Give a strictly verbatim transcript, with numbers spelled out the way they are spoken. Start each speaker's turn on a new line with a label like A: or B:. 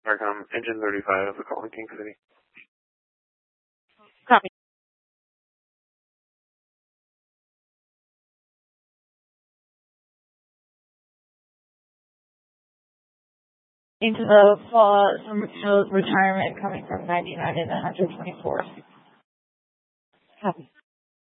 A: Starcom, engine thirty-five, calling King City.
B: Copy. Into the fall, some retirement coming from ninety-nine and one twenty-four. Copy.